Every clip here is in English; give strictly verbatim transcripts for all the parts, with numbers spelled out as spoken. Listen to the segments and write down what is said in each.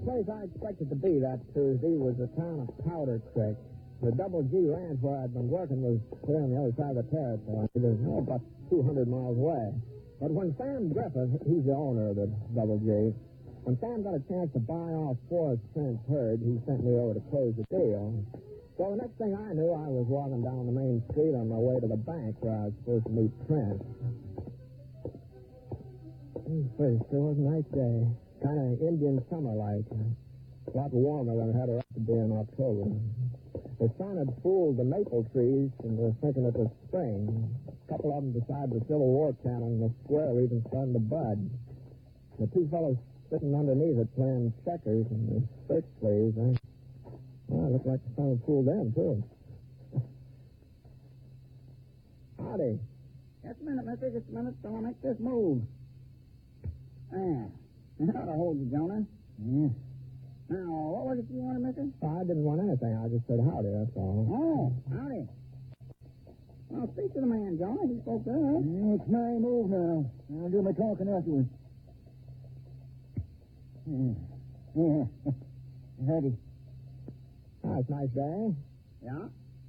place I expected to be that Tuesday was the town of Powder Creek. The Double G ranch where I'd been working was clear on the other side of the territory. It was oh, about two hundred miles away. But when Sam Griffith, he's the owner of the Double G, when Sam got a chance to buy off Forrest Trent's herd, he sent me over to close the deal. So the next thing I knew, I was walking down the main street on my way to the bank where I was supposed to meet Trent. First, it was a nice day. Kind of Indian summer-like. A lot warmer than it had a right to be in October. The sun had fooled the maple trees into thinking it was spring. A couple of them decided the Civil War cannon in the square were even starting to bud. The two fellows sitting underneath it playing checkers in the shirt sleeves, eh? Well, it looked like the sun had fooled them, too. Howdy. Just a minute, mister. Just a minute till I make this move. There. That'll hold you, Jonah. Yeah. Now, what was it you wanted, mister? I didn't want anything. I just said howdy, that's all. Oh, howdy. Well, speak to the man, Jonah. He spoke to us. Yeah, it's my move now. I'll do my talking afterwards. Yeah. Yeah. Howdy. Oh, it's a nice day. Yeah?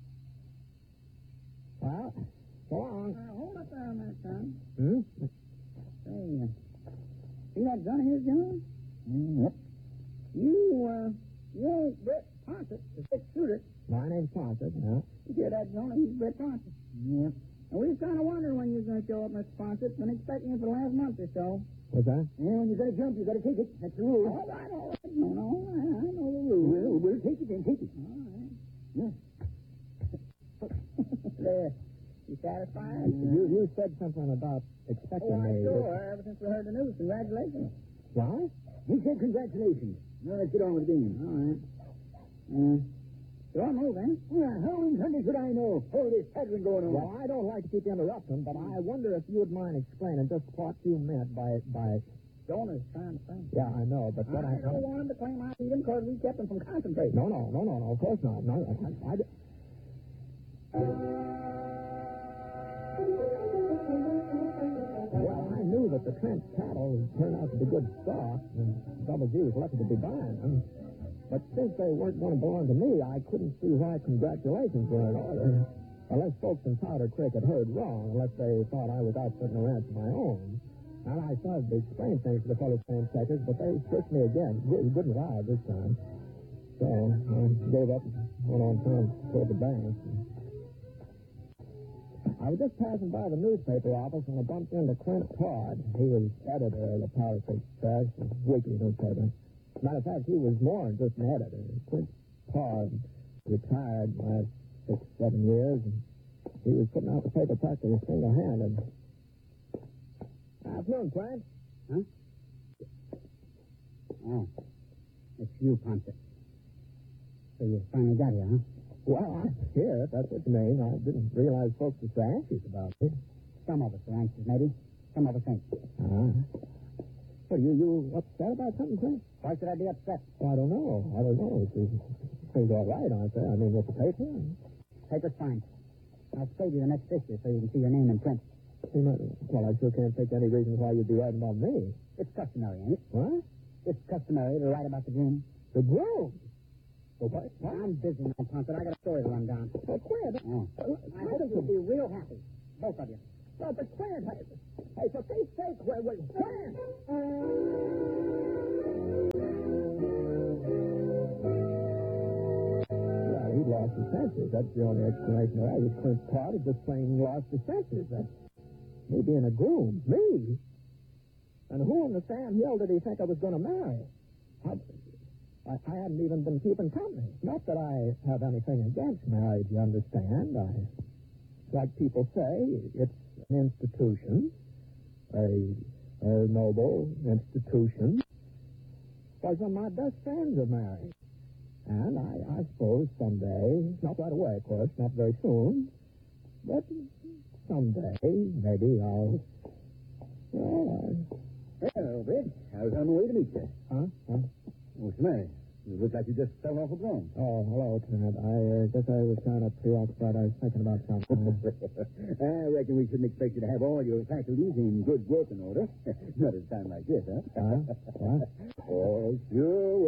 Well, so long. Uh, hold up there a minute, son. Hmm? Say, uh, see that gun of his, John? Mm, yep. You, uh, you ain't Britt Ponset, the six-shooter. My name's Ponset, yeah. You hear that, Jonah? He's Britt Ponset. Yep. And we was kind of wondering when you was going to show up, Mister Ponset. Been expecting you for the last month or so. What's that? Yeah, when you got to jump, you got to take it. That's the rule. All right, all right. No, no, I, I know the rules. Well, we'll take it then. Take it. All right. Yeah. There. You satisfied? You, you said something about expecting Oh, I me. sure. Ever since we heard the news. Congratulations. What? He said congratulations. Now let's get on with the game. All right. Uh, Your move, eh? Yeah, how in thunder should I know? All this pattern going on. Well, I don't like to keep interrupting, but I wonder if you would mind explaining just what you meant by... by... Jonah's trying to think. Yeah, I know, but what I... I don't want him to claim I beat him because we kept him from concentrating. No, no, no, no, no, of course not. No, I... I, I... Well, I knew that the Trent cattle turned out to be good stock, and Double G was lucky to be buying them. But since they weren't going to belong to me, I couldn't see why congratulations were in order. Unless folks in Powder Creek had heard wrong, unless they thought I was outfitting a ranch of my own. And I started to explain things to the fellows playing checkers, but they switched me again. Good, good and loud this time. So I gave up and went on down toward the bank. I was just passing by the newspaper office when I bumped into Clint Todd. He was editor of the Powder Creek Press, a weekly newspaper. Matter of fact, he was more than just an editor. Clint Todd retired last six, seven years, and he was putting out the paper practically single-handed. Afternoon, Clint. Huh? Oh. It's you, Ponset. So you finally got here, huh? Well, I'm here, if that's what you mean. I didn't realize folks were so anxious about me. Some of us are anxious, maybe. Some of us ain't. Ah. What, you, you upset about something, Clint? Why should I be upset? Well, I don't know. I don't know. It's, things all right, aren't they? I mean, with the paper. Paper's fine. I'll save you the next issue so you can see your name in print. Well, I sure can't think any reason why you'd be writing about me. It's customary, ain't it? What? It's customary to write about the groom. The groom? Well, what? Well, I'm busy now, Ponset. I got a story to run down. Well, Clint. Oh. I hope you'll be real happy. Both of you. Well, but Clint, hey, hey for Pete's sake, wait, wait, Clint! Well, he lost his senses. That's the only explanation I have. Clint Todd had just plain lost his senses. That's me being a groom. Me? And who in the Sam Hill did he think I was going to marry? I, I, I hadn't even been keeping company. Not that I have anything against marriage, you understand. I, like people say, it's an institution, a, a noble institution. Why, some of my best friends are married. And I, I suppose someday, not right away, of course, not very soon, but someday, maybe I'll, well, I... Hello, Britt. I was on the way to meet you. Huh? Huh? What's the matter? You look like you just fell off a ground. Oh, hello, Clint. I uh, guess I was kind of preoccupied. I was thinking about something. I reckon we shouldn't expect you to have all your faculties in good working order. Not at a time like this, huh? Huh? What? Oh, sure was a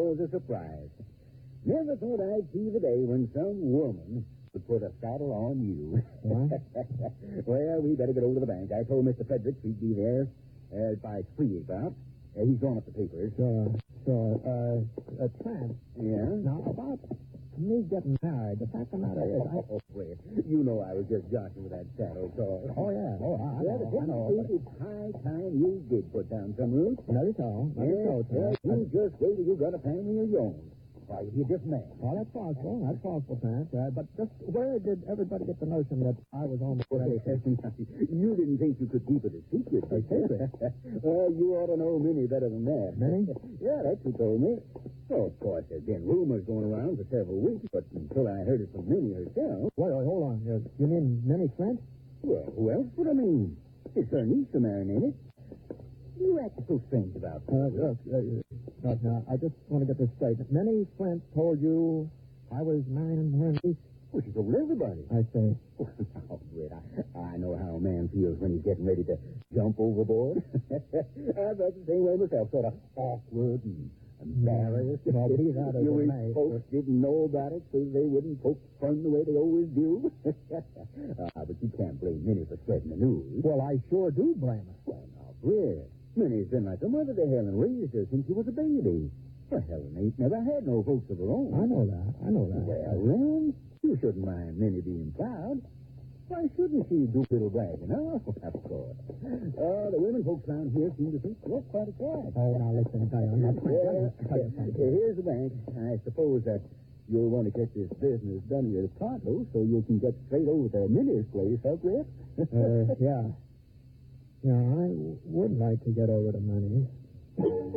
surprise. Never thought I'd see the day when some woman would put a saddle on you. What? Well, we better get over to the bank. I told Mister Fredericks we'd be there uh, by three about. Uh, he's drawn up the papers. Sure, sure. Uh, uh, Trent, Yeah? now about me getting married, the fact of the matter is, I... Oh, Fred, you know I was just joshing with that saddle talk. Oh, yeah. Oh, I, I Yeah, know, but I know. think it's high time you did put down some roots. Let it go. Let it go, Yeah, Trent. you just wait till you got a family of your own. Why, you're just mad. Oh, that's possible. That's possible, Trent. Uh, but just where did everybody get the notion that I was almost ready? You didn't think you could keep it a secret, A did you? secret? Well, you ought to know Minnie better than that. Minnie? Yeah, that's who told me. Well, of course, there's been rumors going around for several weeks, but until I heard it from Minnie herself... Wait, wait, hold on. You, you mean Minnie Flint? Well, who else would I mean? It's her niece, the marrying, ain't it? You act so strange about this. Uh, look, uh, look, now, I just want to get this straight. Minnie Flint told you I was marrying her niece? Well, she told everybody. I say. Oh, Britt, I, I know how a man feels when he's getting ready to jump overboard. I felt the same way myself, sort of awkward and embarrassed. Well, be that as you it wish may. folks didn't know about it so they wouldn't poke fun the way they always do. uh, but you can't blame Minnie for spreading the news. Well, I sure do blame her. Well, now, Britt, Minnie's been like a mother to Helen, raised her since she was a baby. Well, Helen ain't never had no folks of her own. I know that. I know that. Well, then, you shouldn't mind Minnie being proud. Why shouldn't she do a little bragging? Oh, of course. Oh, the women folks around here seem to think you're quite a cat. Oh, now listen, tell you, I'm not trying Well, to tell you something. here's the bank. I suppose that you'll want to get this business done with pronto so you can get straight over to Minnie's place, huh, Griff? Uh, yeah. Yeah, I w- would like to get over to Minnie.